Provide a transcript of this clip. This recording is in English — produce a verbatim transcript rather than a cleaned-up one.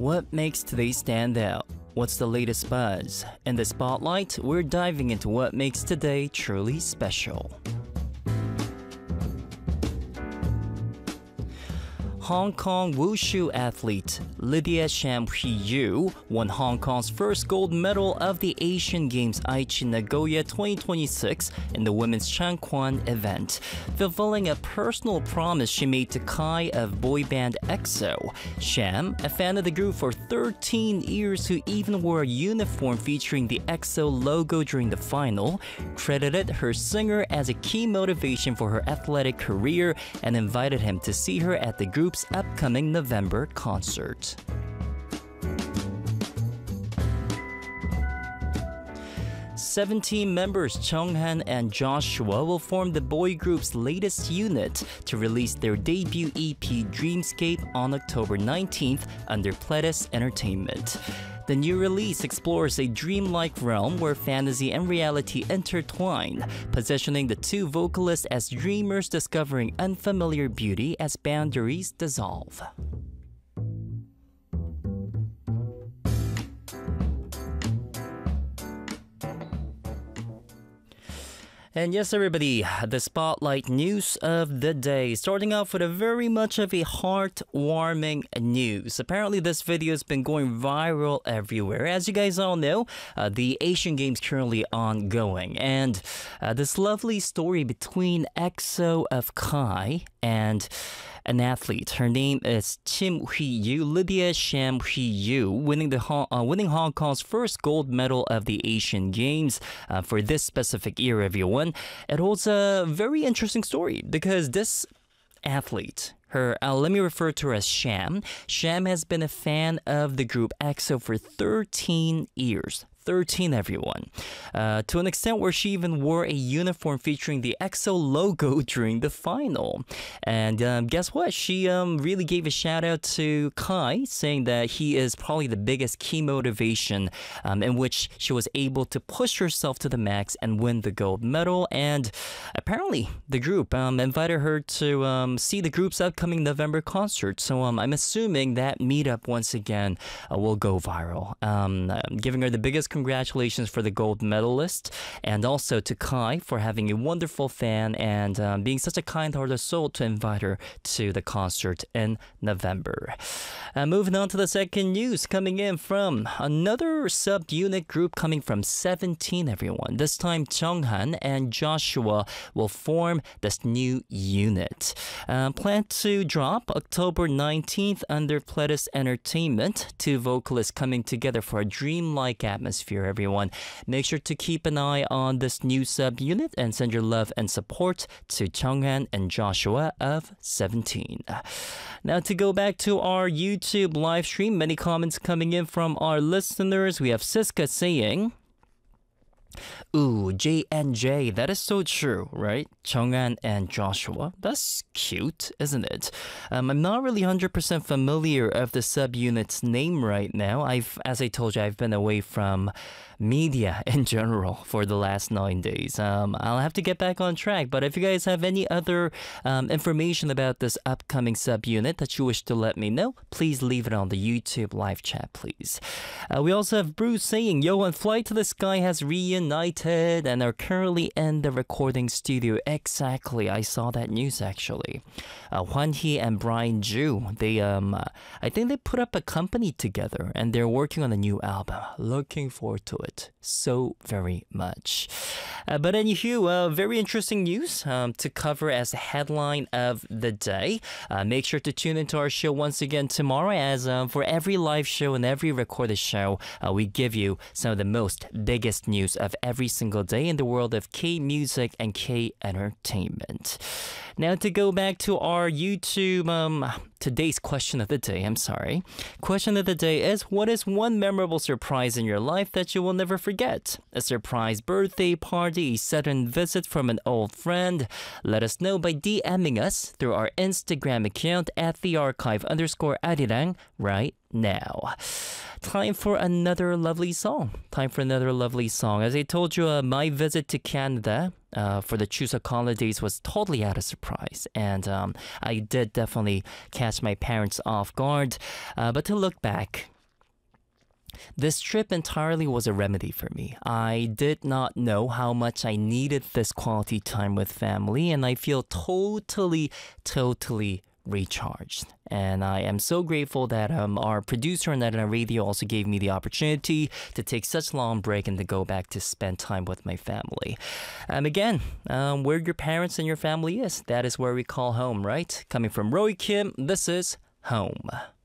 What makes today stand out? What's the latest buzz? In the spotlight, we're diving into what makes today truly special. Hong Kong wushu athlete Lydia Sham Hui-yu won Hong Kong's first gold medal of the Asian Games Aichi Nagoya twenty twenty-six in the women's Changquan event, fulfilling a personal promise she made to Kai of boy band EXO. Sham, a fan of the group for thirteen years who even wore a uniform featuring the EXO logo during the final, credited her singer as a key motivation for her athletic career and invited him to see her at the group's upcoming November concert. seventeen members Chunghan and Joshua will form the boy group's latest unit to release their debut E P Dreamscape on October nineteenth under Pledis Entertainment. The new release explores a dreamlike realm where fantasy and reality intertwine, positioning the two vocalists as dreamers discovering unfamiliar beauty as boundaries dissolve. And yes, everybody, the spotlight news of the day. Starting off with a very much of a heartwarming news. Apparently, this video has been going viral everywhere. As you guys all know, uh, the Asian Games currently ongoing. And uh, this lovely story between EXO of Kai and an athlete. Her name is Chim Hui-yu, Lydia Sham Hui-yu, winning the Hong, uh, winning Hong Kong's first gold medal of the Asian Games uh, for this specific year, everyone. It holds a very interesting story because this athlete, her, uh, let me refer to her as Sham. Sham has been a fan of the group EXO for thirteen years. thirteen, everyone. Uh, to an extent where she even wore a uniform featuring the EXO logo during the final. And um, guess what? She um, really gave a shout out to Kai, saying that he is probably the biggest key motivation um, in which she was able to push herself to the max and win the gold medal. And apparently the group um, invited her to um, see the group's upcoming November concert. So um, I'm assuming that meetup once again uh, will go viral. Um, I'm giving her the biggest congratulations for the gold medalist, and also to Kai for having a wonderful fan and um, being such a kind-hearted soul to invite her to the concert in November. Uh, moving on to the second news, coming in from another subunit group coming from seventeen, everyone. This time, Chunghan and Joshua will form this new unit. Uh, planned to drop October nineteenth under Pledis Entertainment. Two vocalists coming together for a dreamlike atmosphere. Everyone, make sure to keep an eye on this new subunit and send your love and support to Chunghan and Joshua of seventeen. Now, to go back to our YouTube live stream, many comments coming in from our listeners. We have Siska saying, ooh, J and J, that is so true, right? Chunghan and Joshua. That's cute, isn't it? Um, I'm not really one hundred percent familiar of the subunit's name right now. I've, as I told you, I've been away from media in general for the last nine days. Um, I'll have to get back on track, but if you guys have any other um, information about this upcoming subunit that you wish to let me know, please leave it on the YouTube live chat, please. Uh, we also have Bruce saying, yo, on Flight to the Sky has reunited and are currently in the recording studio. Exactly, I saw that news actually. Uh, Hwan Hee and Brian Ju, they, um, uh, I think they put up a company together and they're working on a new album. Looking forward to it so very much. Uh, but anywho, uh, very interesting news um, to cover as the headline of the day. Uh, make sure to tune into our show once again tomorrow, as um, for every live show and every recorded show, uh, we give you some of the most biggest news of every single day in the world of K-music and K-entertainment. Now, to go back to our YouTube, um, today's question of the day, I'm sorry. Question of the day is, what is one memorable surprise in your life that you will never forget? A surprise birthday party, a sudden visit from an old friend? Let us know by DMing us through our Instagram account at the archive underscore arirang right now. Time for another lovely song. Time for another lovely song. As I told you, uh, my visit to Canada uh, for the Chuseok holidays was totally out of surprise, and um, I did definitely catch my parents off guard. Uh, but to look back, this trip entirely was a remedy for me. I did not know how much I needed this quality time with family, and I feel totally, totally recharged. And I am so grateful that um, our producer and Edna Radio also gave me the opportunity to take such long break and to go back to spend time with my family. And again, um, where your parents and your family is, that is where we call home, right? Coming from Roy Kim, this is Home.